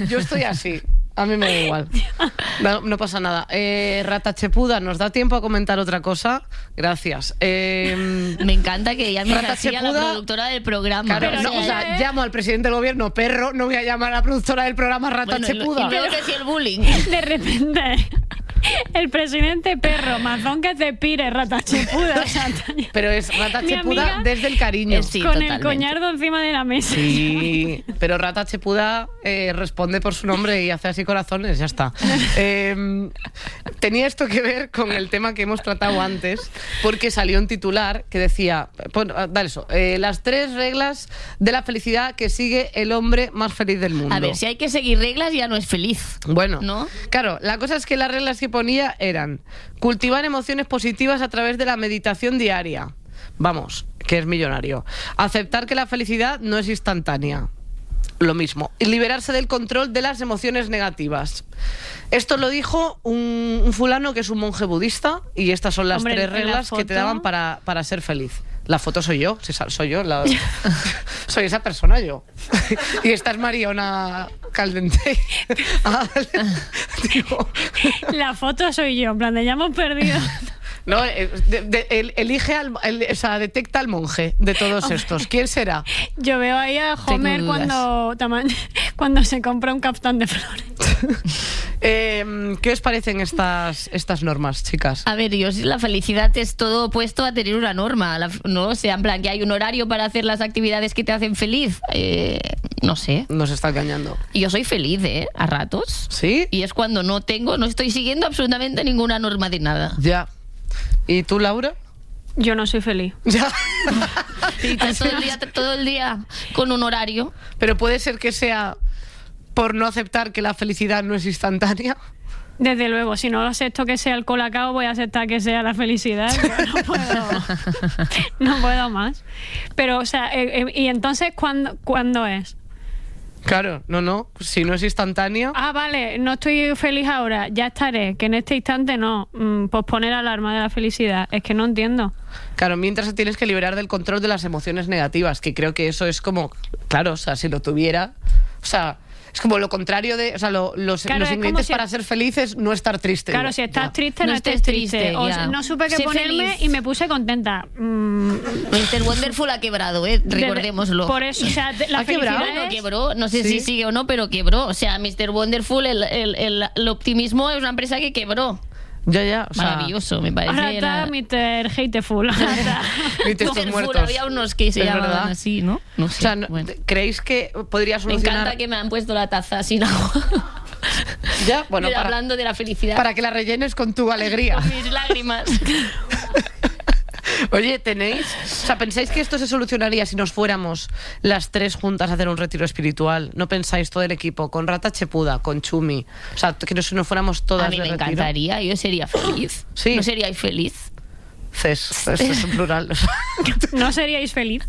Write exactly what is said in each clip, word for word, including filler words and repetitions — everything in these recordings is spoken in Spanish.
yo estoy así. A mí me da igual. No, no pasa nada. Eh, Rata Chepuda, ¿nos da tiempo a comentar otra cosa? Gracias. Eh, me encanta que llames Rata así Chepuda, a la productora del programa. Claro, pero no, o sea, llamo al presidente del gobierno perro, no voy a llamar a la productora del programa Rata bueno, Chepuda. Y luego que si el bullying. De repente... El presidente perro, mazón que te pire, Rata Chepuda. O sea, pero es Rata Mi Chepuda amiga, desde el cariño. Eh, sí, con totalmente. el coñardo encima de la mesa. Sí, pero Rata Chepuda eh, responde por su nombre y hace así corazones, ya está. Eh, tenía esto que ver con el tema que hemos tratado antes, porque salió un titular que decía, pon, dale eso, eh, las tres reglas de la felicidad que sigue el hombre más feliz del mundo. A ver, si hay que seguir reglas ya no es feliz. Bueno, ¿no? Claro, la cosa es que las reglas que ponía eran cultivar emociones positivas a través de la meditación diaria. Vamos, que es millonario. Aceptar que la felicidad no es instantánea. Lo mismo. Y liberarse del control de las emociones negativas. Esto lo dijo un, un fulano que es un monje budista y estas son las Hombre, tres en la reglas que te foto- daban para, para ser feliz. La foto soy yo, sí, soy yo, la- soy esa persona yo. Y esta es Mariona Caldente. Ah, digo, La foto soy yo, en plan de ya hemos perdido. no, eh, de- de- el- elige al, el- o sea, detecta al monje de todos estos. ¿Quién será? Yo veo ahí a Homer dudas. cuando, tama- cuando se compra un caftán de flores. Eh, ¿Qué os parecen estas, estas normas, chicas? A ver, yo sí, la felicidad es todo opuesto a tener una norma, la- ¿no? O sea, en plan, que hay un horario para hacer las actividades que te hacen feliz. Eh, no sé. Nos está engañando. Yo soy feliz, ¿eh? A ratos. ¿Sí? Y es cuando no tengo, no estoy siguiendo absolutamente ninguna norma de nada. Ya. ¿Y tú, Laura? Yo no soy feliz. Ya. Y estás todo el día, todo el día con un horario. Pero puede ser que sea por no aceptar que la felicidad no es instantánea. Desde luego, si no acepto que sea el colacao, voy a aceptar que sea la felicidad. Pero no puedo, no puedo más. Pero, o sea, eh, eh, ¿y entonces ¿cuándo, cuándo es? Claro, no, no. Si no es instantánea. Ah, vale, no estoy feliz ahora, ya estaré. Que en este instante no. Mm, posponer alarma de la felicidad. Es que no entiendo. Claro, mientras te tienes que liberar del control de las emociones negativas, que creo que eso es como, claro, o sea, si lo tuviera, o sea, es como lo contrario de, o sea, lo- los, Claro, los es como ingredientes si- para ser felices, no estar triste. Claro, si estás Ya. triste, no, No estés estés triste. triste, O ya. sea, no supe qué Sé ponerme feliz. y me puse contenta. Mm, mister Wonderful ha quebrado, ¿eh? de- Recordémoslo. Por eso, o sea, de- la ¿Ha quebrado? felicidad Bueno, es- quebró, no sé Sí. si sigue o no, pero quebró. O sea, mister Wonderful, el, el, el, el optimismo es una empresa que quebró. Ya, ya. O sea, Maravilloso, me parece. Ahora está la- mister Hateful. Ahora está. Viste estos Wonderful, muertos. había unos que se Es llamaban verdad. así, ¿no? No sé. O sea, no- bueno. ¿creéis que podría Me solucionar? encanta que me han puesto la taza sin agua. Ya, bueno, Mira, para, hablando de la felicidad. para que la rellenes con tu alegría. Con mis lágrimas. Oye, ¿tenéis? O sea, ¿pensáis que esto se solucionaría si nos fuéramos las tres juntas a hacer un retiro espiritual? ¿No pensáis todo el equipo? Con Rata Chepuda, con Chumi. O sea, que nos, nos fuéramos todas A mí de me retiro. encantaría, yo sería feliz. Sí. ¿No seríais feliz? Ces, esto es en plural. o sea. ¿No seríais feliz?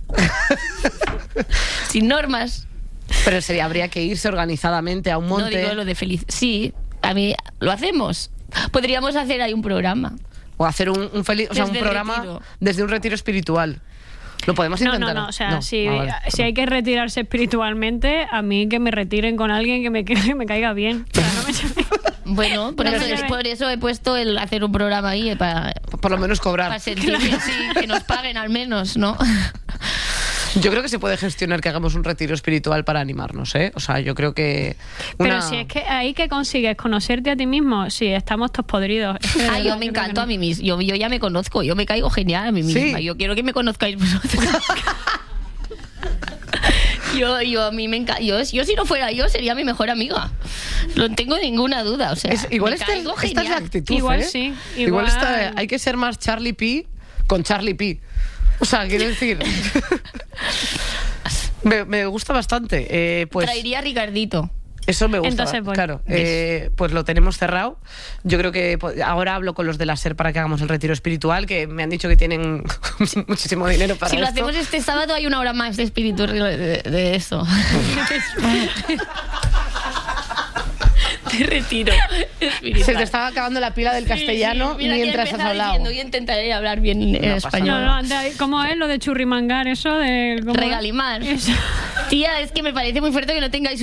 Sin normas. Pero sería, habría que irse organizadamente a un No monte. digo lo de feliz. Sí, a mí lo hacemos. Podríamos hacer ahí un programa. O hacer un, un, feliz, o sea, un Desde el programa retiro. desde un retiro espiritual. Lo podemos No, intentar. no, no. O sea, si, Ah, vale, si hay que retirarse espiritualmente, a mí que me retiren con alguien que me, que me caiga bien. O sea, no me- Bueno, por, No eso, me llame. por eso he puesto el hacer un programa ahí eh, para, Por lo menos cobrar. para sentir que sí, que nos paguen al menos, ¿no? Yo creo que se puede gestionar que hagamos un retiro espiritual para animarnos, ¿eh? O sea, yo creo que... Pero una- si es que ahí que consigues conocerte a ti mismo, si estamos todos podridos. Es que de Ah, verdad yo me que creo encanto a que mí misma. Yo, yo ya me conozco, yo me caigo genial a mí Sí. misma. Yo quiero que me conozcáis vosotros. Yo, yo a mí me encanta. Yo, yo si no fuera yo sería mi mejor amiga. No tengo ninguna duda. O sea, Es- igual me esta, es- caigo esta es la genial. actitud, Igual ¿eh? sí, Igual, igual- está- hay que ser más Charlie P con Charlie P. O sea, quiero decir... me, me gusta bastante. Eh, pues Traería a Ricardito. eso me gusta. Entonces, pues, claro, eh, pues lo tenemos cerrado. Yo creo que po- ahora hablo con los de la SER para que hagamos el retiro espiritual, que me han dicho que tienen muchísimo dinero para Si lo esto. hacemos este sábado hay una hora más de espíritu de, de eso. De retiro espiritual. Se te estaba acabando la pila del Sí, castellano sí, mira, ya mientras has empezaba hablado. diciendo, yo intentaré hablar bien en No pasa español. No, no, anda, ¿cómo es lo de churrimangar? Eso de... ¿cómo es? Regalimar. Eso. Tía, es que me parece muy fuerte que no tengáis